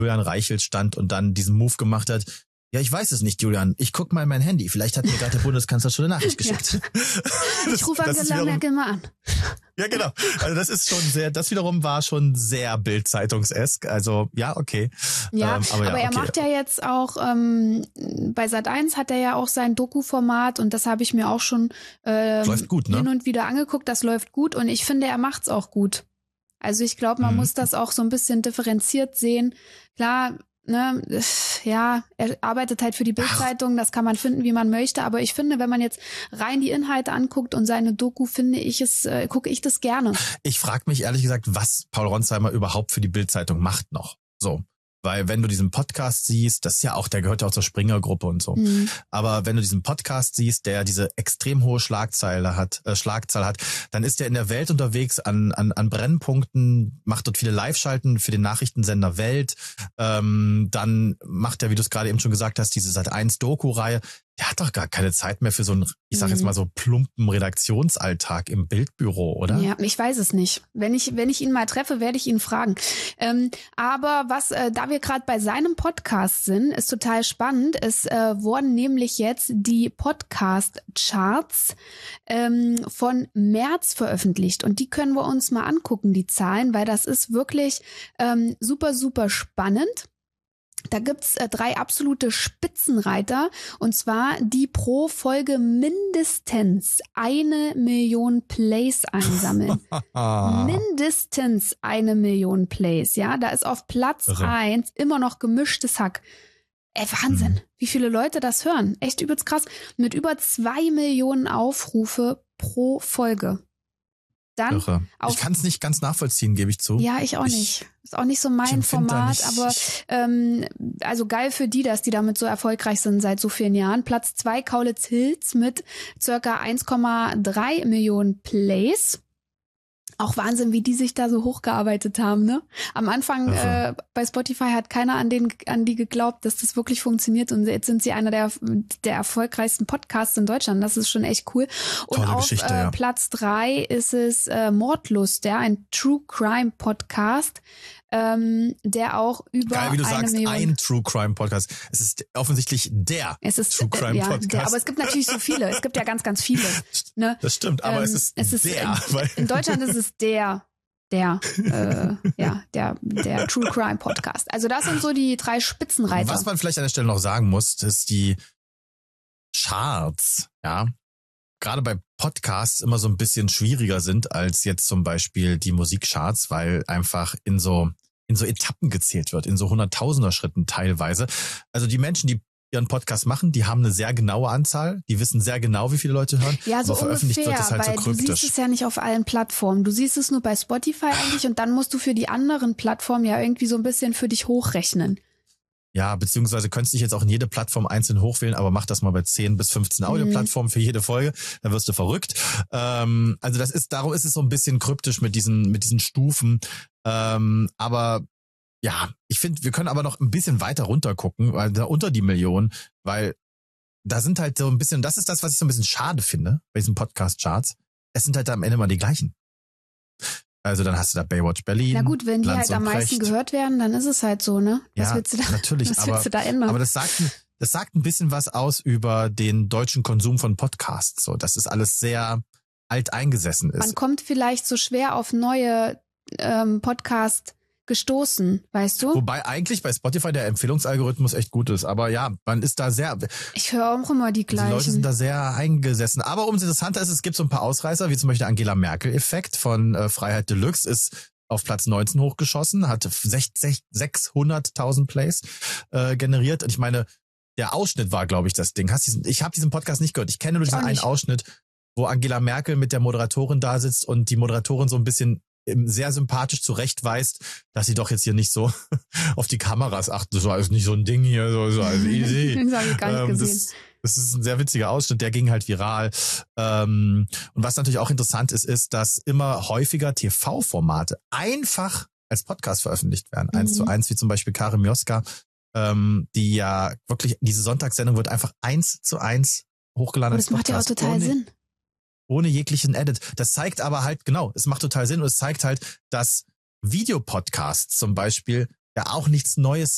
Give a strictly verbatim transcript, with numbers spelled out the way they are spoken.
Julian Reichelt stand und dann diesen Move gemacht hat. Ja, ich weiß es nicht, Julian. Ich guck mal in mein Handy. Vielleicht hat mir gerade der Bundeskanzler schon eine Nachricht geschickt. Ja. Ich rufe Angela Merkel mal an. Ja, genau. Also das ist schon sehr, das wiederum war schon sehr Bild-Zeitungs-esk. Also ja, okay. Ja, ähm, aber, ja, aber er okay. macht ja jetzt auch, ähm, bei Sat eins hat er ja auch sein Doku-Format und das habe ich mir auch schon ähm, läuft gut, ne? hin und wieder angeguckt. Das läuft gut und ich finde, er macht's auch gut. Also ich glaube, man mhm. muss das auch so ein bisschen differenziert sehen. Klar, ne, ja, er arbeitet halt für die Bild-Zeitung, das kann man finden, wie man möchte, aber ich finde, wenn man jetzt rein die Inhalte anguckt und seine Doku, finde ich es, äh, gucke ich das gerne. Ich frage mich ehrlich gesagt, was Paul Ronsheimer überhaupt für die Bild-Zeitung macht noch. So. Weil wenn du diesen Podcast siehst, das ist ja auch, der gehört ja auch zur Springer-Gruppe und so. Mhm. Aber wenn du diesen Podcast siehst, der diese extrem hohe Schlagzeile hat, äh, Schlagzahl hat, dann ist der in der Welt unterwegs an an an Brennpunkten, macht dort viele Live-Schalten für den Nachrichtensender Welt. Ähm, dann macht er, wie du es gerade eben schon gesagt hast, diese Sat eins Doku-Reihe. Der hat doch gar keine Zeit mehr für so einen, ich sag jetzt mal so plumpen Redaktionsalltag im Bildbüro, oder? Ja, ich weiß es nicht. Wenn ich wenn ich ihn mal treffe, werde ich ihn fragen. Ähm, aber was, äh, da wir gerade bei seinem Podcast sind, ist total spannend. Es äh, wurden nämlich jetzt die Podcast-Charts ähm, von März veröffentlicht und die können wir uns mal angucken, die Zahlen, weil das ist wirklich ähm, super, super spannend. Da gibt's äh, drei absolute Spitzenreiter und zwar die pro Folge mindestens eine Million Plays einsammeln. Mindestens eine Million Plays, ja. Da ist auf Platz Irre. eins immer noch Gemischtes Hack. Ey, Wahnsinn, mhm. wie viele Leute das hören. Echt übelst krass. Mit über zwei Millionen Aufrufe pro Folge. Dann Irre. Ich kann es nicht ganz nachvollziehen, gebe ich zu. Ja, ich auch ich, nicht. Ist auch nicht so mein Format, nicht. aber ähm, also geil für die, dass die damit so erfolgreich sind seit so vielen Jahren. Platz zwei Kaulitz Hills mit circa eins Komma drei Millionen Plays. Auch Wahnsinn, wie die sich da so hochgearbeitet haben, ne? Am Anfang äh, bei Spotify hat keiner an den an die geglaubt, dass das wirklich funktioniert und jetzt sind sie einer der der erfolgreichsten Podcasts in Deutschland. Das ist schon echt cool. Und Tolle auf Geschichte, äh, ja. Platz drei ist es äh, Mordlust, ja, ein True Crime Podcast, ähm, der auch über Geil, wie du eine sagst, Million ein True Crime Podcast. Es ist offensichtlich der es ist, True Crime äh, ja, Podcast. Der, aber es gibt natürlich so viele. Es gibt ja ganz, ganz viele. Ne? Das stimmt, aber ähm, es ist, es ist der. In, weil in Deutschland ist es der, der, äh, ja, der, der True Crime Podcast. Also das sind so die drei Spitzenreiter. Was man vielleicht an der Stelle noch sagen muss, ist die Charts, ja, gerade bei Podcasts immer so ein bisschen schwieriger sind als jetzt zum Beispiel die Musikcharts, weil einfach in so in so Etappen gezählt wird, in so hunderttausender Schritten teilweise. Also die Menschen, die ihren Podcast machen, die haben eine sehr genaue Anzahl, die wissen sehr genau, wie viele Leute hören. Ja, so aber veröffentlicht ungefähr, wird das halt weil so kryptisch. Du siehst es ja nicht auf allen Plattformen. Du siehst es nur bei Spotify eigentlich und dann musst du für die anderen Plattformen ja irgendwie so ein bisschen für dich hochrechnen. Ja, beziehungsweise könntest dich jetzt auch in jede Plattform einzeln hochwählen, aber mach das mal bei zehn bis fünfzehn Audioplattformen für jede Folge, dann wirst du verrückt. Ähm, also das ist, darum ist es so ein bisschen kryptisch mit diesen, mit diesen Stufen. Ähm, aber ja, ich finde, wir können aber noch ein bisschen weiter runter gucken, weil da unter die Million, weil da sind halt so ein bisschen, das ist das, was ich so ein bisschen schade finde bei diesen Podcast-Charts. Es sind halt am Ende mal die gleichen. Also dann hast du da Baywatch Berlin. Na gut, wenn die Lanz halt am und meisten Precht. gehört werden, dann ist es halt so, ne? Was Ja, willst du da, natürlich, was aber, willst du da ändern? aber das sagt, das sagt ein bisschen was aus über den deutschen Konsum von Podcasts. So, dass es alles sehr alt eingesessen ist. Man kommt vielleicht so schwer auf neue ähm, Podcasts gestoßen, weißt du? Wobei eigentlich bei Spotify der Empfehlungsalgorithmus echt gut ist. Aber ja, man ist da sehr... Ich höre auch immer die gleichen. Die Leute sind da sehr eingesessen. Aber umso interessanter ist, es gibt so ein paar Ausreißer, wie zum Beispiel der Angela Merkel-Effekt von äh, Freiheit Deluxe, ist auf Platz neunzehn hochgeschossen, hat sechshunderttausend Plays äh, generiert. Und ich meine, der Ausschnitt war, glaube ich, das Ding. Hast diesen, ich habe diesen Podcast nicht gehört. Ich kenne nur diesen einen Ausschnitt, wo Angela Merkel mit der Moderatorin da sitzt und die Moderatorin so ein bisschen sehr sympathisch zurechtweist, dass sie doch jetzt hier nicht so auf die Kameras achten. Das war also nicht so ein Ding hier, so, so also easy. Das habe ich gar nicht ähm, gesehen. Das, das ist ein sehr witziger Ausschnitt, der ging halt viral. Ähm, und was natürlich auch interessant ist, ist, dass immer häufiger T V-Formate einfach als Podcast veröffentlicht werden. Mhm. Eins zu eins, wie zum Beispiel Karin Mioska, ähm, die ja wirklich, diese Sonntagssendung wird einfach eins zu eins hochgeladen. Und das macht ja auch total ohne, Sinn. Ohne jeglichen Edit. Das zeigt aber halt, genau, es macht total Sinn und es zeigt halt, dass Videopodcasts zum Beispiel ja auch nichts Neues